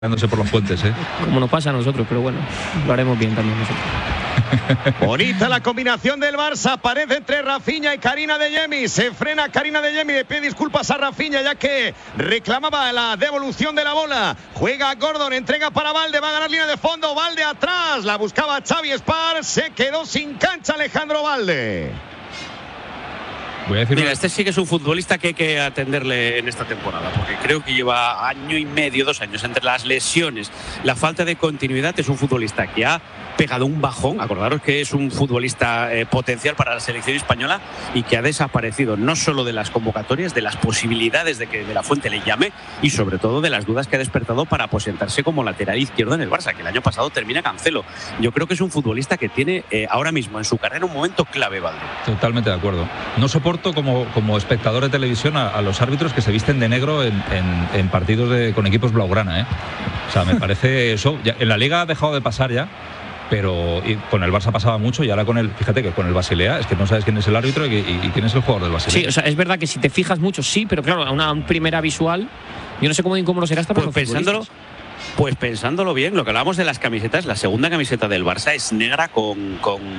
dándose por los puentes, ¿eh? Como nos pasa a nosotros, pero bueno, lo haremos bien también nosotros. Bonita la combinación del Barça, aparece entre Rafinha y Karina Adeyemi, se frena Karina Adeyemi, le pide disculpas a Rafinha ya que reclamaba la devolución de la bola, juega Gordon, entrega para Valde, va a ganar línea de fondo, Valde atrás, la buscaba Xavi Espar, se quedó sin cancha Alejandro Valde. Voy a decir Mira, este sí que es un futbolista que hay que atenderle en esta temporada, porque creo que lleva año y medio, 2 años, entre las lesiones, la falta de continuidad. Es un futbolista que ha pegado un bajón. Acordaros que es un futbolista potencial para la selección española y que ha desaparecido no solo de las convocatorias, de las posibilidades de que De La Fuente le llame y sobre todo de las dudas que ha despertado para aposentarse como lateral izquierdo en el Barça, que el año pasado termina Cancelo. Yo creo que es un futbolista que tiene ahora mismo en su carrera un momento clave, Valde. Totalmente de acuerdo. No soporto como espectador de televisión a los árbitros que se visten de negro en partidos con equipos blaugrana, ¿eh? O sea, me parece eso. En la Liga ha dejado de pasar ya, pero con el Barça pasaba mucho y ahora fíjate que con el Basilea es que no sabes quién es el árbitro y quién es el jugador del Basilea. Sí, o sea, es verdad que si te fijas mucho, sí, pero claro, a una primera visual, yo no sé cómo incómodo será hasta para los futbolistas. Pues pensándolo bien, lo que hablábamos de las camisetas, la segunda camiseta del Barça es negra con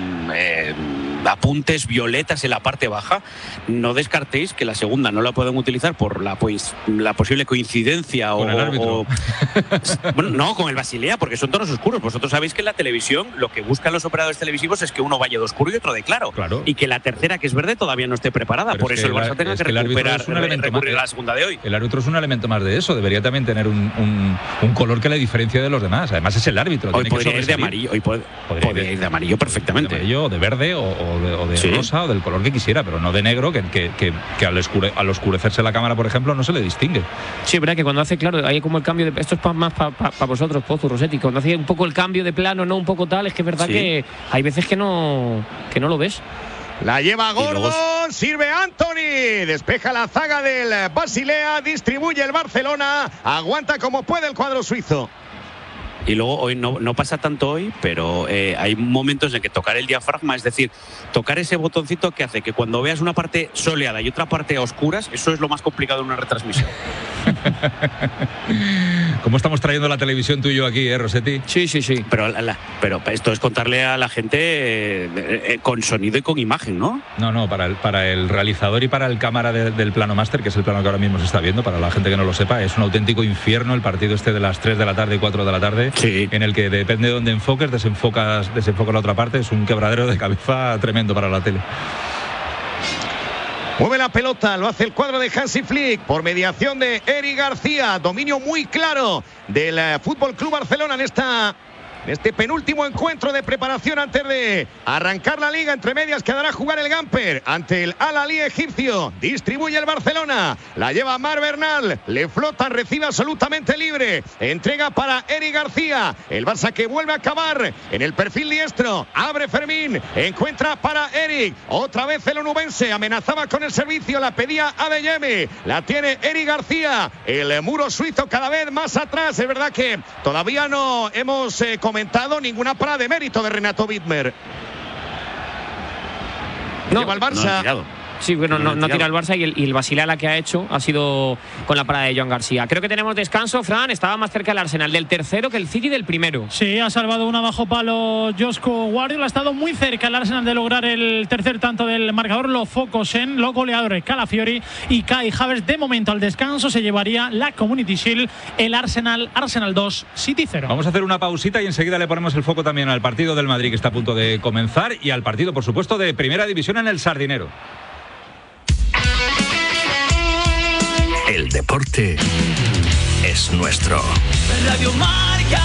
apuntes violetas en la parte baja. No descartéis que la segunda no la pueden utilizar por la posible coincidencia con el árbitro. Bueno, no, con el Basilea, porque son tonos oscuros. Vosotros sabéis que en la televisión lo que buscan los operadores televisivos es que uno vaya de oscuro y otro de claro. Y que la tercera, que es verde, todavía no esté preparada. Pero por eso el Barça tenga que recurrir a la segunda de hoy. El árbitro es un elemento más de eso. Debería también tener un color que le diferencie de los demás. Además es el árbitro. Hoy podría ir de amarillo. Hoy podría ir de amarillo perfectamente. De amarillo, o de verde o de rosa o del color que quisiera, pero no de negro, que al oscurecerse la cámara, por ejemplo, no se le distingue. Sí, es verdad que cuando hace, claro, hay como el cambio de... Esto es más para vosotros, Pozo, Rossetti, cuando hace un poco el cambio de plano, no un poco tal, es que es verdad que hay veces que no lo ves. La lleva Gordon, sirve Anthony, despeja la zaga del Basilea, distribuye el Barcelona, aguanta como puede el cuadro suizo. Y luego hoy no pasa tanto hoy, pero hay momentos en que tocar el diafragma, es decir, tocar ese botoncito que hace que cuando veas una parte soleada y otra parte a oscuras, eso es lo más complicado en una retransmisión. ¿Cómo estamos trayendo la televisión tú y yo aquí, Rossetti? Sí. Pero esto es contarle a la gente con sonido y con imagen, ¿no? No, para el realizador y para el cámara del plano máster, que es el plano que ahora mismo se está viendo, para la gente que no lo sepa, es un auténtico infierno el partido este de las 3 de la tarde y 4 de la tarde, en el que depende de dónde enfoques, desenfocas la otra parte, es un quebradero de cabeza tremendo para la tele. Mueve la pelota, lo hace el cuadro de Hansi Flick por mediación de Eric García. Dominio muy claro del Fútbol Club Barcelona en este penúltimo encuentro de preparación antes de arrancar la liga. Entre medias quedará a jugar el Gamper ante el Al-Ahly egipcio. Distribuye el Barcelona, la lleva Mar Bernal, le flota, recibe absolutamente libre, entrega para Eric García. El Barça que vuelve a acabar en el perfil diestro, abre Fermín, encuentra para Eric, otra vez el onubense, amenazaba con el servicio, la pedía Adeyemi, la tiene Eric García, el muro suizo cada vez más atrás. Es verdad que todavía no hemos comentado ninguna parada de mérito de Renato Wittmer. Lleva el Barça. Sí, bueno, no tira el Barça y el Basilea la que ha hecho ha sido con la parada de Joan García. Creo que tenemos descanso, Fran. Estaba más cerca el Arsenal del tercero que el City del primero. Sí, ha salvado una bajo palo Josko Guardiola. Ha estado muy cerca el Arsenal de lograr el tercer tanto del marcador. Los focos en los goleadores Calafiori y Kai Havertz. De momento al descanso se llevaría la Community Shield. El Arsenal 2, City 0. Vamos a hacer una pausita y enseguida le ponemos el foco también al partido del Madrid que está a punto de comenzar y al partido, por supuesto, de Primera División en el Sardinero. El deporte es nuestro. Radio Marca.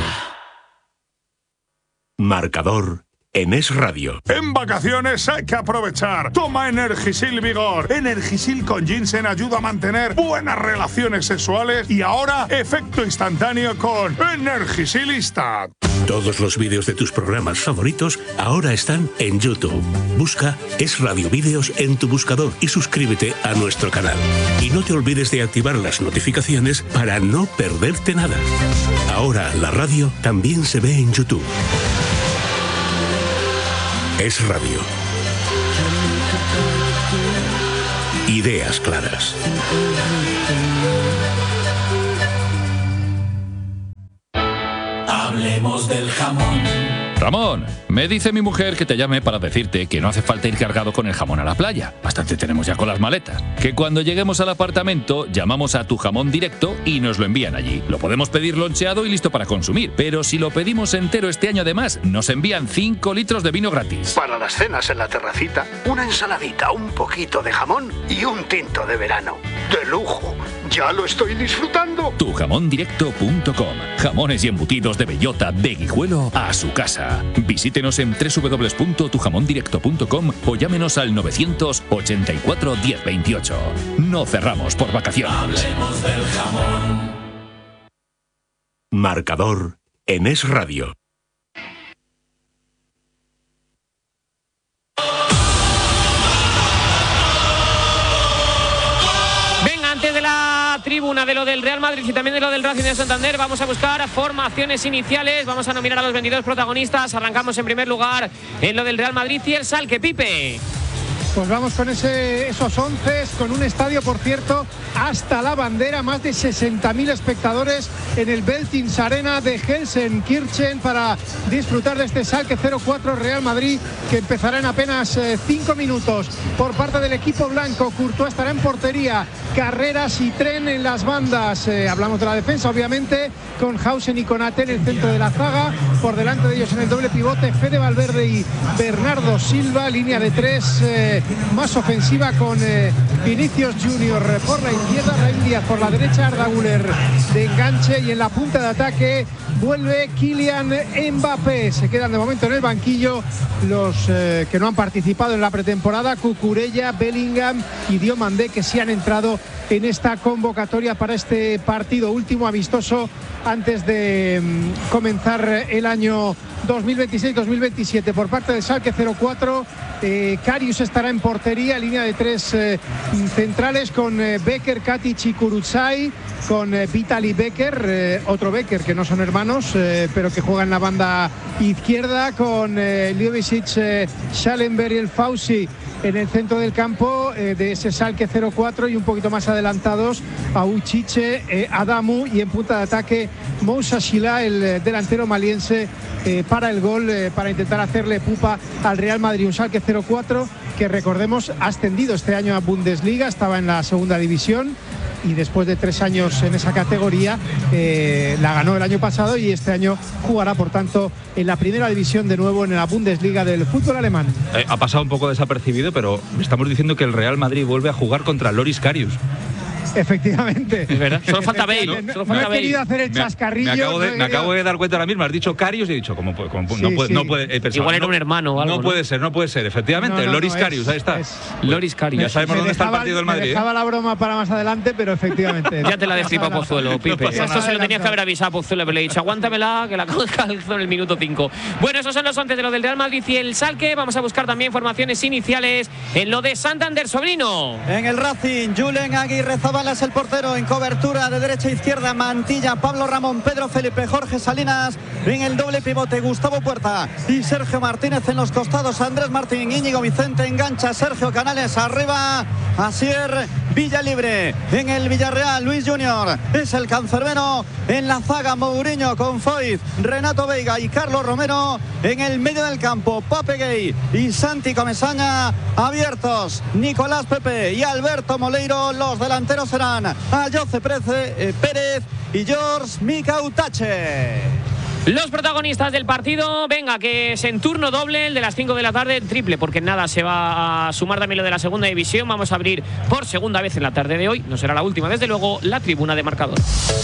Marcador en Es Radio. En vacaciones hay que aprovechar. Toma Energisil Vigor. Energisil con ginseng ayuda a mantener buenas relaciones sexuales y ahora efecto instantáneo con Energisil Instant. Todos los vídeos de tus programas favoritos ahora están en YouTube. Busca Es Radio Vídeos en tu buscador y suscríbete a nuestro canal. Y no te olvides de activar las notificaciones para no perderte nada. Ahora la radio también se ve en YouTube. Es Radio. Ideas claras. Hablemos del jamón. Ramón, me dice mi mujer que te llame para decirte que no hace falta ir cargado con el jamón a la playa. Bastante tenemos ya con las maletas. Que cuando lleguemos al apartamento llamamos a Tu Jamón Directo y nos lo envían allí. Lo podemos pedir loncheado y listo para consumir. Pero si lo pedimos entero este año además, nos envían 5 litros de vino gratis. Para las cenas en la terracita, una ensaladita, un poquito de jamón y un tinto de verano. ¡De lujo! ¡Ya lo estoy disfrutando! Tujamondirecto.com. Jamones y embutidos de bellota, de Guijuelo a su casa. Visítenos en www.tujamondirecto.com o llámenos al 984 1028. No cerramos por vacaciones. Hablemos del jamón. Marcador en Es Radio. Tribuna de lo del Real Madrid y también de lo del Racing de Santander. Vamos a buscar formaciones iniciales, vamos a nominar a los 22 protagonistas. Arrancamos en primer lugar en lo del Real Madrid y el Schalke. Pipe. Pues vamos con esos 11, con un estadio, por cierto, hasta la bandera, más de 60.000 espectadores en el Veltins Arena de Gelsenkirchen para disfrutar de este Schalke 0-4 Real Madrid, que empezará en apenas 5 minutos. Por parte del equipo blanco, Courtois estará en portería, Carreras y Tren en las bandas. Hablamos de la defensa, obviamente, con Hausen y Konate en el centro de la zaga. Por delante de ellos en el doble pivote, Fede Valverde y Bernardo Silva. Línea de 3 más ofensiva con Vinicius Junior por la izquierda, Raúl Díaz por la derecha, Arda Güler de enganche, y en la punta de ataque vuelve Kylian Mbappé. Se quedan de momento en el banquillo los que no han participado en la pretemporada: Cucurella, Bellingham y Diomandé, que sí han entrado en esta convocatoria para este partido último amistoso antes de comenzar el año 2026-2027. Por parte de Schalke 04, Karius estará en portería, línea de 3 centrales con Becker, Katic y Kurucsay, con Vitali Becker, otro Becker que no son hermanos, pero que juega en la banda izquierda, con Ljubicic, Schallenberg y el Fauci en el centro del campo de ese Schalke 04, y un poquito más adelantados a Uchiche, Adamu, y en punta de ataque Moussa Shila, el delantero maliense, para el gol, para intentar hacerle pupa al Real Madrid. Un Schalke 04 que, recordemos, ha ascendido este año a Bundesliga, estaba en la segunda división y después de 3 años en esa categoría la ganó el año pasado, y este año jugará, por tanto, en la primera división de nuevo, en la Bundesliga del fútbol alemán. Ha pasado un poco desapercibido, pero estamos diciendo que el Real Madrid vuelve a jugar contra Loris Karius. Efectivamente. Es verdad. Solo falta Bale. No he querido hacer el chascarrillo. Me acabo de dar cuenta ahora mismo. Has dicho Karius y he dicho, no puede. Igual era un hermano o algo. No puede ser. Efectivamente, Loris Karius, ahí está. Loris Karius. Ya sabemos dónde está el partido del Madrid. Me dejaba la broma para más adelante, pero efectivamente. Ya te la destripa Pozuelo, Pipe. Esto se lo tenías que haber avisado a Pozuelo, pero le he dicho, aguántamela, que la calzo en el minuto 5. Bueno, esos son los 11 de lo del Real Madrid y el Schalke. Vamos a buscar también formaciones iniciales en lo de Santander, Sobrino. En el Racing, Julen Aguirre Zabala es el portero. En cobertura de derecha a izquierda, Mantilla, Pablo Ramón, Pedro Felipe, Jorge Salinas. En el doble pivote, Gustavo Puerta y Sergio Martínez. En los costados, Andrés Martín, Íñigo Vicente, engancha Sergio Canales, arriba Asier Villalibre. En el Villarreal, Luis Junior es el cancerbero. En la zaga, Mourinho con Foyt, Renato Veiga y Carlos Romero. En el medio del campo, Pape Gay y Santi Comesaña abiertos. Nicolás Pepe y Alberto Moleiro. Los delanteros serán Jose Pérez y George Mikautache. Los protagonistas del partido, venga, que es en turno doble, el de las 5 de la tarde, triple, porque nada, se va a sumar también lo de la segunda división. Vamos a abrir por segunda vez en la tarde de hoy, no será la última, desde luego, la tribuna de marcador.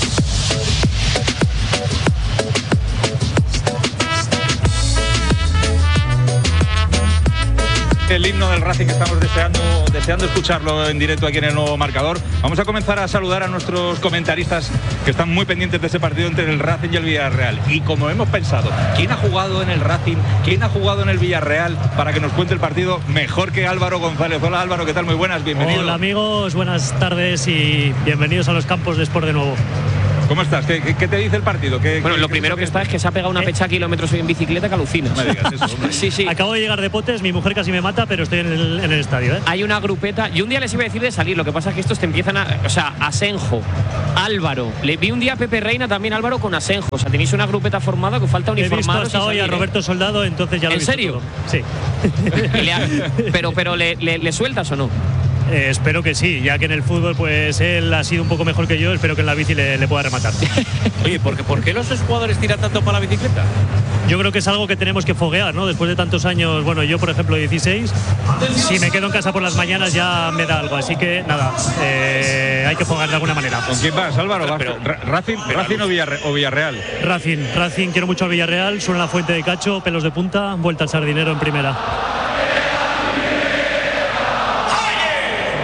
El himno del Racing, que estamos deseando escucharlo en directo aquí en el nuevo marcador. Vamos a comenzar a saludar a nuestros comentaristas que están muy pendientes de ese partido entre el Racing y el Villarreal. Y como hemos pensado, ¿quién ha jugado en el Racing? ¿Quién ha jugado en el Villarreal? Para que nos cuente el partido mejor que Álvaro González. Hola Álvaro, ¿qué tal? Muy buenas, bienvenido. Hola amigos, buenas tardes y bienvenidos a los campos de Sport de nuevo. ¿Cómo estás? ¿Qué te dice el partido? Bueno, lo primero que está es que se ha pegado una pecha kilómetros en bicicleta que alucina. No me digas eso, hombre. Sí. Acabo de llegar de Potes, mi mujer casi me mata, pero estoy en el estadio, ¿eh? Hay una grupeta. Yo un día les iba a decir de salir, lo que pasa es que estos te empiezan a... O sea, Asenjo, Álvaro. Le vi un día a Pepe Reina también, Álvaro, con Asenjo. O sea, tenéis una grupeta formada que falta uniformados. He visto hasta hoy a Roberto Soldado, entonces ya lo he visto. ¿En serio? Todo. Sí. Pero ¿le sueltas o no? Espero que sí, ya que en el fútbol pues él ha sido un poco mejor que yo, espero que en la bici le pueda rematar. Oye, ¿por qué los jugadores tiran tanto para la bicicleta? Yo creo que es algo que tenemos que foguear, ¿no? Después de tantos años, bueno, yo por ejemplo 16, si me quedo en casa por las mañanas ya me da algo, así que nada, hay que foguear de alguna manera. ¿Con quién vas, Álvaro? ¿Racing o Villarreal? Racing, quiero mucho al Villarreal, suena la Fuente de Cacho, pelos de punta, vuelta al Sardinero en primera.